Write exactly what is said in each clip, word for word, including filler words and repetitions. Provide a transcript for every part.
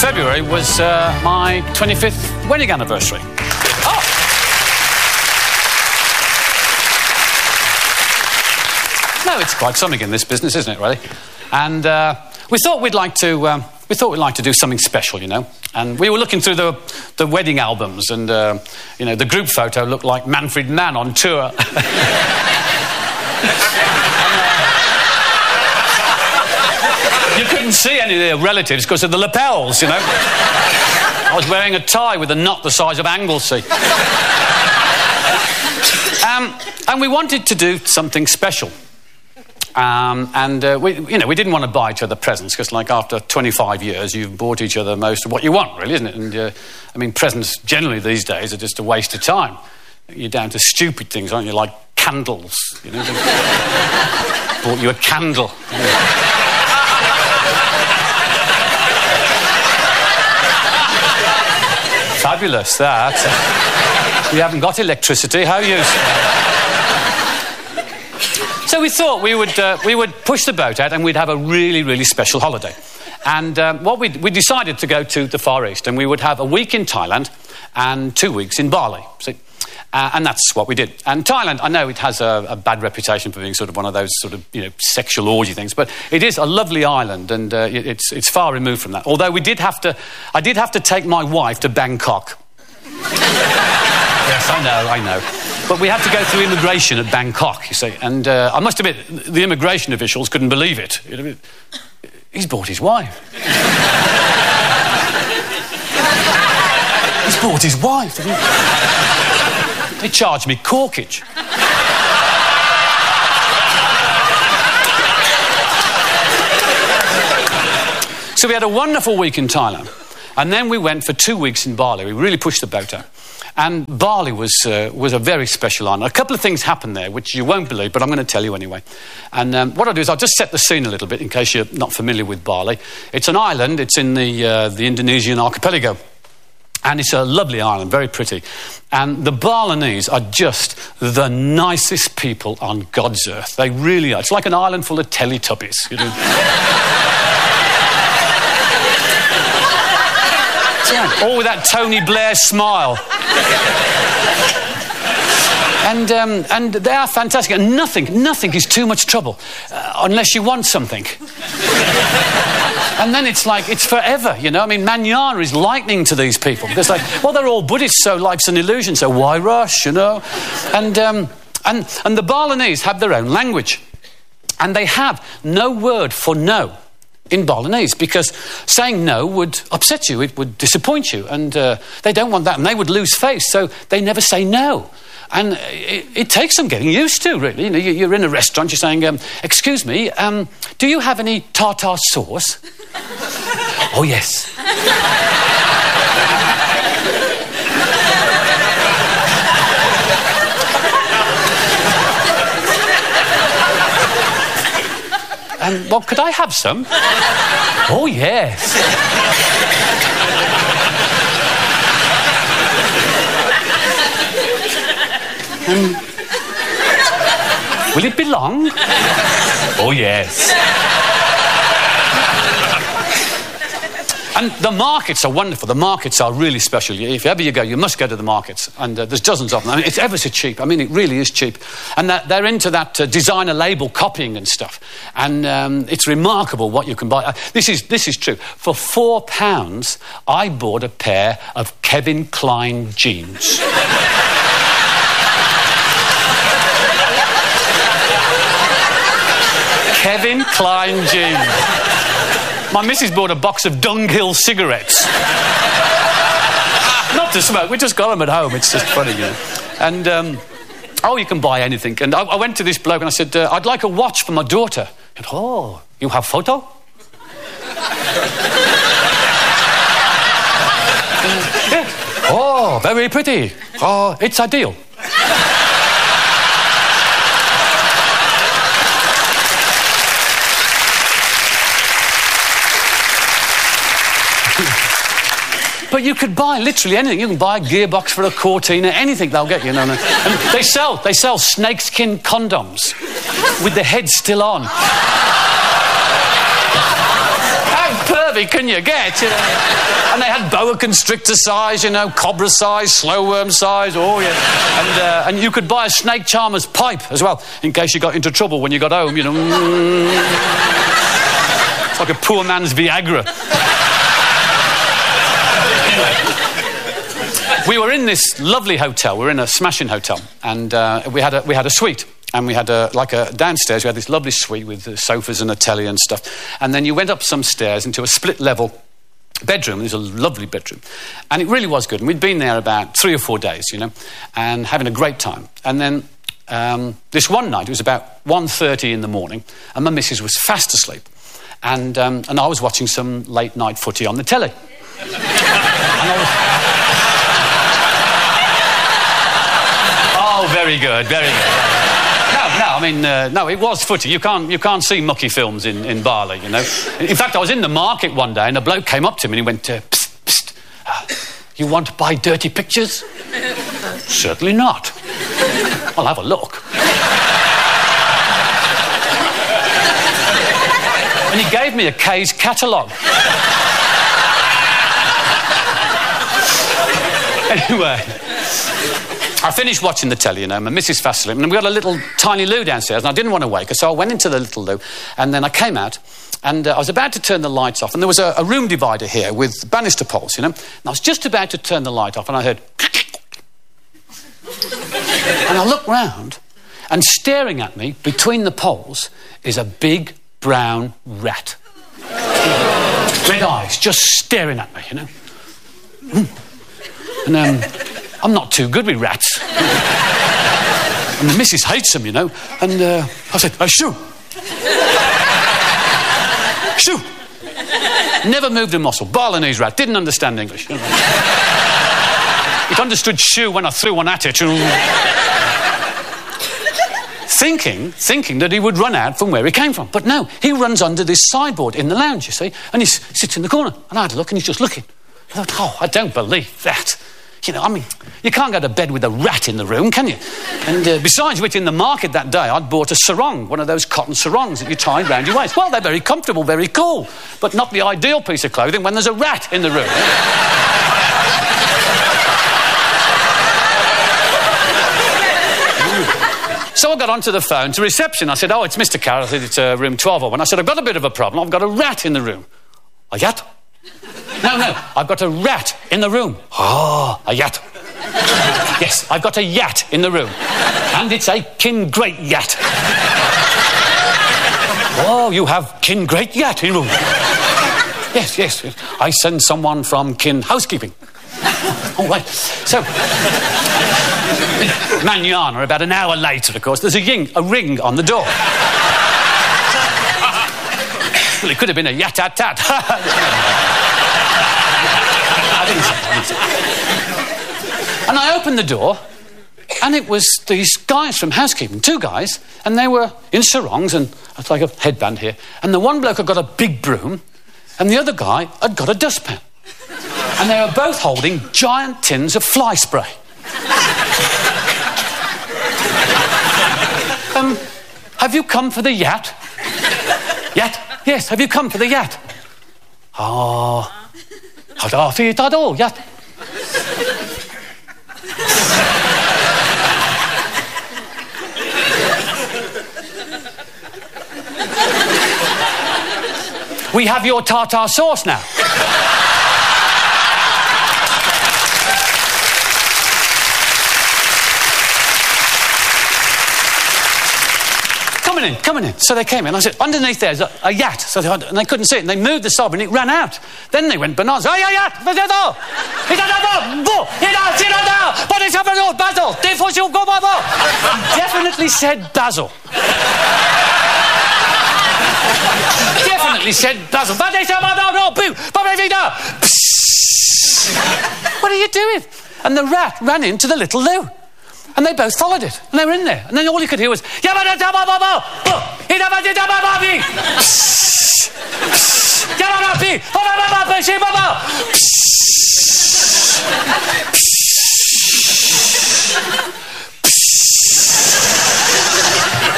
February was uh, my twenty-fifth wedding anniversary. Oh! No, it's quite something in this business, isn't it, really? And uh, we thought we'd like to... Um, we thought we'd like to do something special, you know. And we were looking through the, the wedding albums and, uh, you know, the group photo looked like Manfred Mann on tour. You couldn't see any of their relatives because of the lapels, you know. I was wearing a tie with a knot the size of Anglesey. Um, and we wanted to do something special. Um, and, uh, we, you know, we didn't want to buy each other presents because, like, after twenty-five years, you've bought each other most of what you want, really, isn't it? And, uh, I mean, presents generally these days are just a waste of time. You're down to stupid things, aren't you? Like candles, you know. Bought you a candle. You know? Fabulous, that. You haven't got electricity, how you? So we thought we would uh, we would push the boat out and we'd have a really, really special holiday. And um, what we we decided to go to the Far East, and we would have a week in Thailand and two weeks in Bali. See? Uh, and that's what we did. And Thailand, I know it has a, a bad reputation for being sort of one of those sort of, you know, sexual orgy things, but it is a lovely island, and uh, it's it's far removed from that. Although we did have to, I did have to take my wife to Bangkok. Yes, I know, I know. But we had to go through immigration at Bangkok, you see, and uh, I must admit, the immigration officials couldn't believe it. He's bought his wife. He's bought his wife. They charged me corkage. So we had a wonderful week in Thailand, and then we went for two weeks in Bali. We really pushed the boat out. And Bali was uh, was a very special island. A couple of things happened there, which you won't believe, but I'm going to tell you anyway. And um, what I'll do is I'll just set the scene a little bit in case you're not familiar with Bali. It's an island. It's in the uh, the Indonesian archipelago. And it's a lovely island, very pretty. And the Balinese are just the nicest people on God's earth. They really are. It's like an island full of Teletubbies, you know. All with that Tony Blair smile. And um, and they are fantastic. And nothing, nothing is too much trouble uh, unless you want something. And then it's like, it's forever, you know. I mean, manana is lightning to these people. Because, like, well, they're all Buddhists, so life's an illusion, so why rush, you know? And, um, and, and the Balinese have their own language. And they have no word for no in Balinese, because saying no would upset you, it would disappoint you, and uh, they don't want that, and they would lose face, so they never say no. And it, it takes some getting used to, really. You know, you're in a restaurant, you're saying, um, excuse me, um, do you have any tartar sauce? Oh, yes. And, well, could I have some? Oh, yes. um, will it be long? Oh, yes. And the markets are wonderful. The markets are really special. If ever you go, you must go to the markets. And uh, there's dozens of them. I mean, it's ever so cheap. I mean, it really is cheap. And that, they're into that uh, designer label copying and stuff. And um, it's remarkable what you can buy. Uh, this is this is true. For four pounds, I bought a pair of Kevin Klein jeans. Kevin Klein jeans. My missus bought a box of Dunghill cigarettes. Not to smoke, we just got them at home. It's just funny, you know. And, um, oh, you can buy anything. And I, I went to this bloke and I said, uh, I'd like a watch for my daughter. He said, oh, you have photo? uh, yeah. Oh, very pretty. Oh, it's ideal. But you could buy literally anything. You can buy a gearbox for a Cortina, anything they'll get you. Know, and they sell they sell snakeskin condoms with the head still on. How scurvy can you get? You know? And they had boa constrictor size, you know, cobra size, slow worm size, oh yeah. And, uh, and you could buy a snake charmer's pipe as well, in case you got into trouble when you got home, you know. It's like a poor man's Viagra. We were in this lovely hotel. We were in a smashing hotel, and uh, we had a we had a suite, and we had a like a downstairs. We had this lovely suite with uh, sofas and a telly and stuff. And then you went up some stairs into a split level bedroom. It was a lovely bedroom, and it really was good. And we'd been there about three or four days, you know, and having a great time. And then um, this one night, it was about one thirty in the morning, and my missus was fast asleep, and um, and I was watching some late night footy on the telly. And I was, oh, very good, very good. No, no, I mean, uh, no, it was footy. You can't, you can't see mucky films in, in Bali, you know. In fact, I was in the market one day and a bloke came up to me and he went, uh, psst, psst, uh, you want to buy dirty pictures? Certainly not. I'll have a look. And he gave me a K's catalogue. Anyway, I finished watching the telly, you know, my missus fast asleep, and we got a little tiny loo downstairs, and I didn't want to wake her, so I went into the little loo, and then I came out, and uh, I was about to turn the lights off, and there was a, a room divider here with banister poles, you know, and I was just about to turn the light off, and I heard... And I looked round, and staring at me, between the poles, is a big brown rat. Red eyes, just staring at me, you know. And um, I'm not too good with rats. And the missus hates them, you know. And uh, I said, hey, shoo! Shoo! Never moved a muscle. Balinese rat. Didn't understand English. You know. It understood shoo when I threw one at it. thinking, thinking that he would run out from where he came from. But no, he runs under this sideboard in the lounge, you see. And he sits in the corner. And I had a look and he's just looking. I thought, oh, I don't believe that. You know, I mean, you can't go to bed with a rat in the room, can you? And uh, besides which, in the market that day, I'd bought a sarong, one of those cotton sarongs that you tie round your waist. Well, they're very comfortable, very cool, but not the ideal piece of clothing when there's a rat in the room. So I got onto the phone to reception. I said, oh, it's Mister Carroll. I said, it's uh, room twelve oh one. I said, I've got a bit of a problem. I've got a rat in the room. A yat? No, no, I've got a rat in the room. Oh, a yat. Yes, I've got a yat in the room. And it's a kin great yat. Oh, you have kin great yat in room. Yes, yes, yes. I send someone from kin housekeeping. All right. So, manana, about an hour later, of course, there's a, ying, a ring on the door. Well, it could have been a yat-tat-tat. I didn't say, I didn't say. And I opened the door, and it was these guys from housekeeping, two guys, and they were in sarongs, and it's like a headband here, and the one bloke had got a big broom, and the other guy had got a dustpan. And they were both holding giant tins of fly spray. um, have you come for the yat? Yat? Yes, have you come for the yat? Oh... Hadafitado, yat. We have your tartar sauce now. Coming in, coming in. So they came in. I said, underneath there's a, a yat. So they, and they couldn't see it. And they moved the sob and it ran out. Then they went bananas. Oh, yeah, yat! Definitely said basil. Definitely said basil. What are you doing? And the rat ran into the little loo. And they both followed it. And they were in there. And then all you could hear was...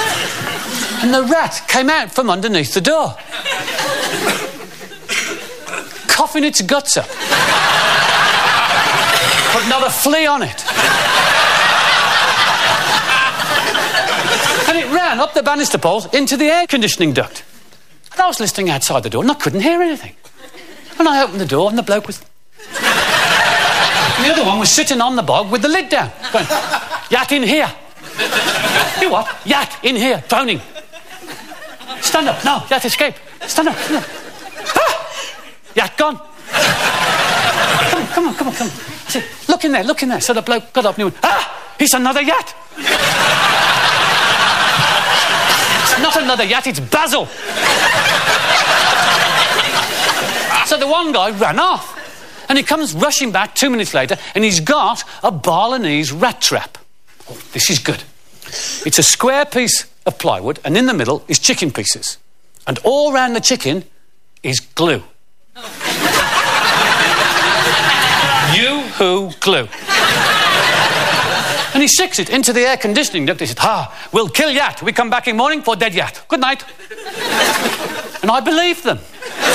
And the rat came out from underneath the door. coughing its guts up. But not a flea on it. And it ran up the banister poles into the air conditioning duct. And I was listening outside the door and I couldn't hear anything. And I opened the door and the bloke was... And the other one was sitting on the bog with the lid down, going, "Yat in here." You what? Yat in here, droning. Stand up. No, Yat escape. Stand up. Stand up. Ah! Yat gone. Come on, come on, come on, come on. I said, "Look in there, look in there." So the bloke got up and he went, "Ah, it's another Yat." It's not another Yat, it's Basil. So the one guy ran off. And he comes rushing back two minutes later and he's got a Balinese rat trap. Oh, this is good. It's a square piece of plywood and in the middle is chicken pieces. And all round the chicken is glue. You-hoo glue. And he sticks it into the air conditioning duct. He said, "Ah, we'll kill Yat. We come back in morning for dead Yat. Good night." And I believed them.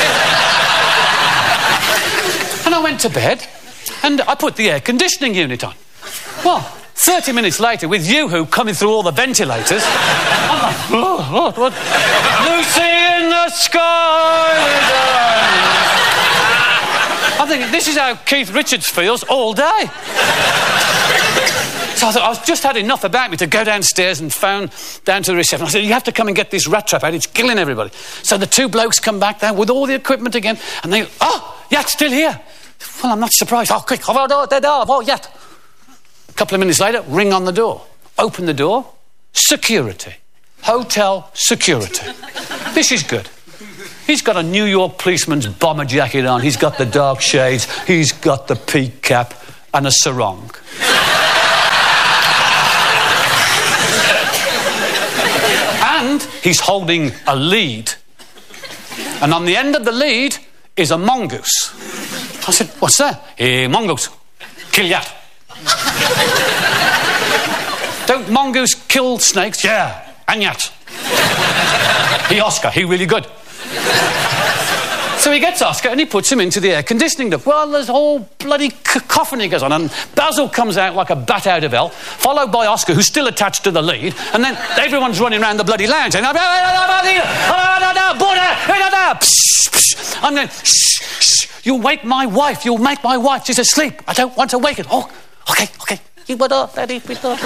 And I went to bed and I put the air conditioning unit on. Well, thirty minutes later, with Yoo-hoo coming through all the ventilators, I'm like, "Oh, what, what? Lucy in the sky." I think this is how Keith Richards feels all day. So I thought, I've just had enough about me to go downstairs and phone down to the reception. I said, "You have to come and get this rat trap out. It's killing everybody." So the two blokes come back there with all the equipment again and they, "Oh, Yat's still here." Well, I'm not surprised. "Oh, quick, oh, oh, dead, oh, oh, Yat." A couple of minutes later, ring on the door. Open the door. Security. Hotel security. This is good. He's got a New York policeman's bomber jacket on. He's got the dark shades. He's got the peak cap and a sarong. And he's holding a lead. And on the end of the lead is a mongoose. I said, "What's that?" "Hey, mongoose. Kill Yat." "Don't mongoose kill snakes?" "Yeah, and Yat." "He Oscar, he really good." So he gets Oscar and he puts him into the air conditioning duct. Well, there's a whole bloody cacophony goes on, and Basil comes out like a bat out of hell, followed by Oscar, who's still attached to the lead, and then everyone's running around the bloody lounge saying, I'm going, "Shh, shh, you'll wake my wife, you'll make my wife, she's asleep. I don't want to wake her." "Oh, okay, okay. You put off, Daddy, put off."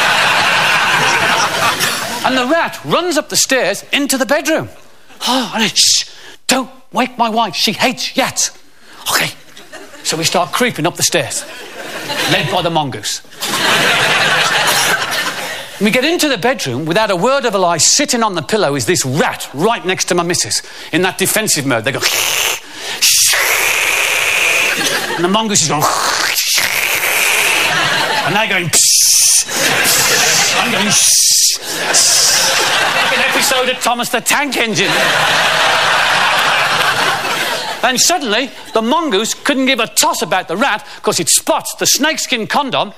And the rat runs up the stairs into the bedroom. Oh, and it, "Shh, don't wake my wife, she hates Yats." Okay. So we start creeping up the stairs, led by the mongoose. We get into the bedroom, without a word of a lie, sitting on the pillow is this rat right next to my missus, in that defensive mode. They go, and the mongoose is going, and they're going, I'm going, like an episode of Thomas the Tank Engine. And suddenly, the mongoose couldn't give a toss about the rat because it spots the snakeskin condom.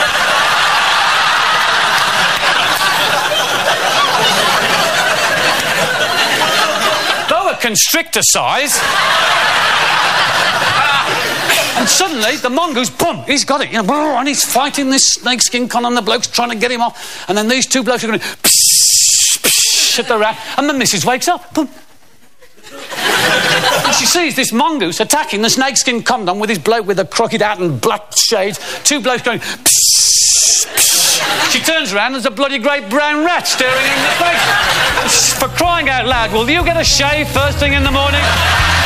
Boa constrictor size. And suddenly, the mongoose, boom, he's got it. You know, and he's fighting this snakeskin condom. The bloke's trying to get him off. And then these two blokes are going, psh, psh, at the rat. And the missus wakes up. Boom. And she sees this mongoose attacking the snakeskin condom with his bloke with a crooked hat and black shades. Two blokes going, psh, psh. She turns around and there's a bloody great brown rat staring in the face. For crying out loud, will you get a shave first thing in the morning?